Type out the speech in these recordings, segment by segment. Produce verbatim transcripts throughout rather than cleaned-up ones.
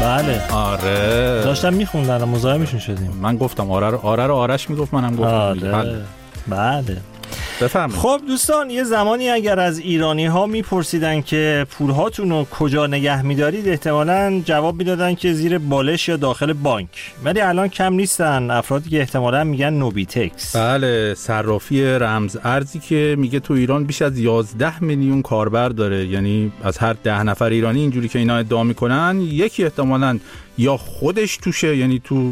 بله آره داشتم میخوندن مزاحمشون شدیم. من گفتم آره رو آره رو آرش میگفت منم گفتم. آره. بله بله بفرمایید. خب دوستان، یه زمانی اگر از ایرانی ها میپرسیدن که پولهاتون رو کجا نگه میدارید، احتمالاً جواب میدادن که زیر بالش یا داخل بانک. ولی الان کم نیستن افرادی که احتمالاً میگن نوبیتکس. بله صرافی رمز ارزی که میگه تو ایران بیش از یازده میلیون کاربر داره. یعنی از هر ده نفر ایرانی اینجوری که اینا ادعا میکنن یکی احتمالاً یا خودش توشه، یعنی تو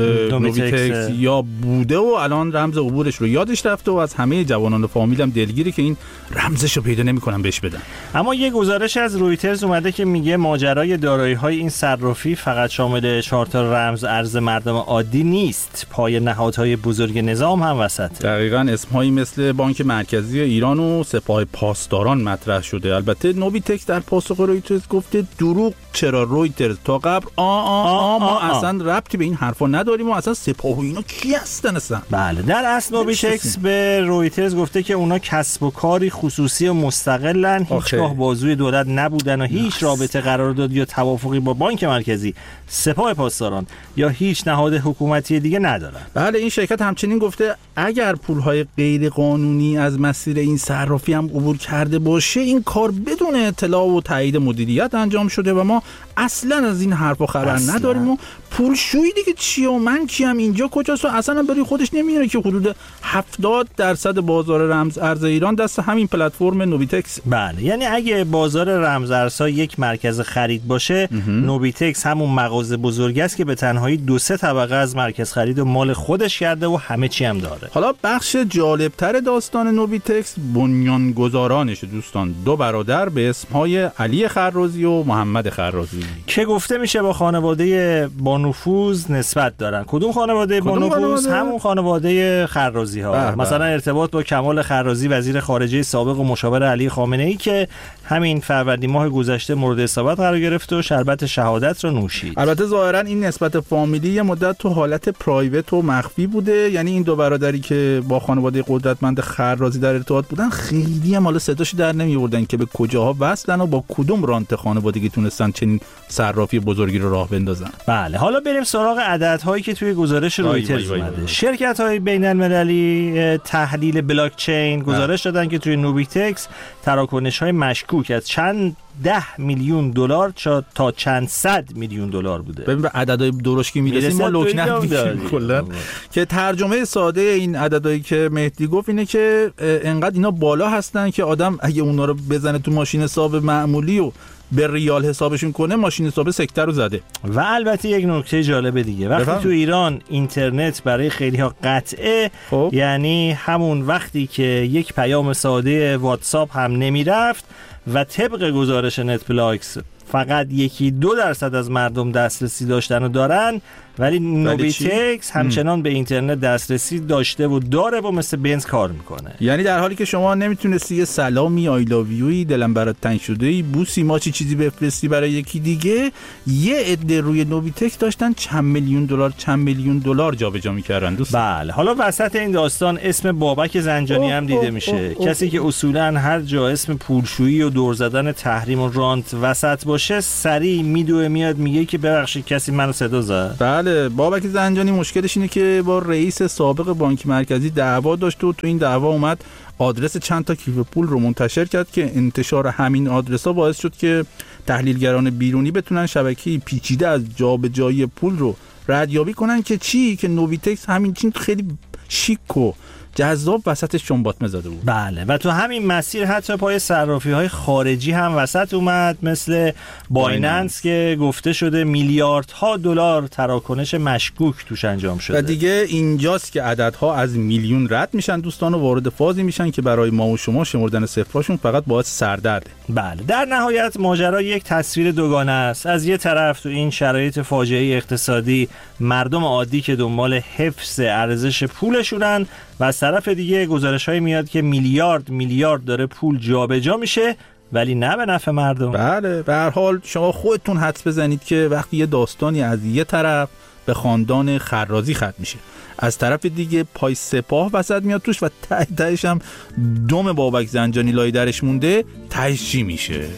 نوبیتکس، یا بوده و الان رمز عبورش رو یادش رفته و از همه جوانان فامیلم دلگیره که این رمزش رو پیدا نمی‌کنن بهش بدن. اما یه گزارش از رویترز اومده که میگه ماجرای دارایی‌های این صرافی فقط شامل چهار تا رمز ارز مردم عادی نیست، پای نهادهای بزرگ نظام هم وسطه. دقیقاً اسمهایی مثل بانک مرکزی ایران و سپاه پاسداران مطرح شده. البته نوبیتکس در پاسخ رویترز گفته دروغ چرا رویترز، تا قبل آ آ آ ما اصلا ربطی به این حرفا نداریم و اصلا سپاه و اینا کی هستن اصلا. بله در اصل نوبیتکس به رویترز گفته که اونا کسب و کاری خصوصی و مستقلن، هیچگاه بازوی دولت نبودن و هیچ رابطه قرارداد یا توافقی با بانک مرکزی، سپاه پاسداران یا هیچ نهاد حکومتی دیگه ندارن. بله این شرکت همچنین گفته اگر پولهای غیر قانونی از مسیر این صرافی هم عبور کرده باشه این کار بدون اطلاع و تایید مدیریت انجام شده و ما اصلا از این حرفا خبر اصلا نداریم و پول شویی دیگه چیه و من کیم اینجا کجاست و اصلا برای خودش نمیدونه که حدود هفتاد درصد بازار رمز ارز ایران دست همین پلتفرم نوبیتکس. بله یعنی اگه بازار رمز ارزها یک مرکز خرید باشه نوبیتکس همون مغازه بزرگی است که به تنهایی دو سه طبقه از مرکز خرید و مال خودش کرده و همه چی هم داره. حالا بخش جالبتر داستان نوبیتکس بنیانگذارانش دوستان، دو برادر به اسمهای علی خرازی و محمد خرازی که گفته میشه با خانواده با نفوذ نسبت دارن. کدوم خانواده با نفوذ؟ همون خانواده خرازی ها. مثلا ارتباط با کمال خرازی وزیر خارجه سابق و مشاور علی خامنه ای که همین فروردین ماه گذشته مورد اصابت قرار گرفت و شربت شهادت رو نوشید. البته ظاهرا این نسبت فامیلی یه مدت تو حالت پرایوت و مخفی بوده، یعنی این دو برادری که با خانواده قدرتمند خرازی در ارتباط بودن خیلی هم حالا صداشو در نمی‌آوردن که به کجاها وصلن و با کدوم رانت خانوادگی تونستن چنین صرافی بزرگی رو راه بندازن. بله حالا بریم سراغ عددهایی که توی گزارش رویترز اومده. شرکت‌های بین‌المللی تحلیل بلاک چین گزارش دادن که توی نوبیتکس تراکنش‌های مشکوک از چند ده میلیون دلار تا چند صد میلیون دلار بوده. ببین به عددهای درشتی میرسیم ما لکنت میشیم کلا. که ترجمه ساده این عددهایی که مهدی گفت اینه که انقدر اینا بالا هستن که آدم اگه اونا رو بزنه تو ماشین حساب معمولی و به ریال حسابشون کنه ماشین حساب سکته رو زده. و البته یک نکته جالب دیگه، وقتی بفهم. تو ایران اینترنت برای خیلی ها قطعه خب. یعنی همون وقتی که یک پیام ساده واتساپ هم نمیرفت و طبق گزارش نت بلاکس فقط یکی دو درصد از مردم دسترسی داشتن و دارن، ولی نوبیتکس همچنان به اینترنت دسترسی داشته و داره و مثل بنز کار میکنه. یعنی در حالی که شما نمیتونستی یه سلامی آی لاو یوی دلم برات تنگ شده ای بوسی ماچی چیزی بفرستی برای یکی دیگه، یه عده روی نوبیتکس داشتن چند میلیون دلار چند میلیون دلار جابجا میکردن دوست. بله حالا وسط این داستان اسم بابک زنجانی هم دیده میشه، اوه اوه کسی که اصولا هر جا اسم پولشویی و دور زدن تحریم و رانت وسط باشه سریع میدوه میاد میگه که ببخشید کسی منو صدا زد. بله بابک زنجانی مشکلش اینه که با رئیس سابق بانک مرکزی دعوا داشت و تو این دعوا اومد آدرس چند تا کیف پول رو منتشر کرد که انتشار همین آدرس‌ها باعث شد که تحلیلگران بیرونی بتونن شبکه پیچیده از جابجایی پول رو ردیابی کنن که چی که نوبیتکس همین چین خیلی شیک و جذاب وسطش چنباتمه زده بود. بله و تو همین مسیر حتی پای صرافی‌های خارجی هم وسط اومد، مثل بایننس که گفته شده میلیاردها دلار تراکنش مشکوک توش انجام شده. و دیگه اینجاست که عددها از میلیون رد میشن دوستان و وارد فازی میشن که برای ما و شما شمردن صفراشون فقط باعث سردرده. بله در نهایت ماجرا یک تصویر دوگانه است. از یه طرف تو این شرایط فاجعه اقتصادی مردم عادی که دنبال حفظ ارزش پولشونن و از طرف دیگه گزارش‌های میاد که میلیارد میلیارد داره پول جابجا میشه ولی نه به نفع مردم. بله به هر حال شما خودتون حدس بزنید که وقتی یه داستانی از یه طرف به خاندان خرازی ختم میشه از طرف دیگه پای سپاه وسط میاد توش و ته تهش هم دم بابک زنجانی لای درش مونده، تهش چی میشه؟